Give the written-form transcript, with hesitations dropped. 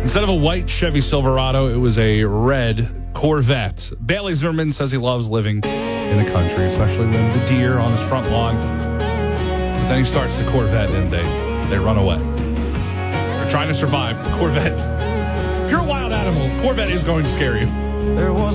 Instead of a white Chevy Silverado, it was a red Corvette. Bailey Zimmerman says he loves living in the country, especially when the deer on his front lawn. But then he starts the Corvette and they run away. They're trying to survive the Corvette. If you're a wild animal, Corvette is going to scare you. There was